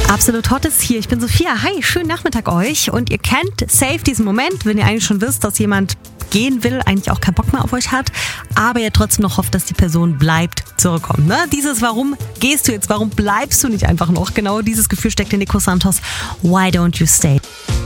Absolut Hot ist hier. Ich bin Sophia. Hi, schönen Nachmittag euch. Und ihr kennt safe diesen Moment, wenn ihr eigentlich schon wisst, dass jemand gehen will, eigentlich auch keinen Bock mehr auf euch hat, aber ihr trotzdem noch hofft, dass die Person bleibt, zurückkommt. Ne? Dieses warum gehst du jetzt, warum bleibst du nicht einfach noch? Genau dieses Gefühl steckt in Nico Santos. Why don't you stay?